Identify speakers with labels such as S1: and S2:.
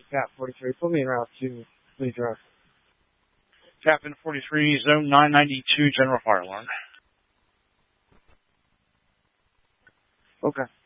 S1: Cap 43. Put me in route 2, please, Russ.
S2: Captain 43, Zone 992, General Fire Alarm.
S1: Okay.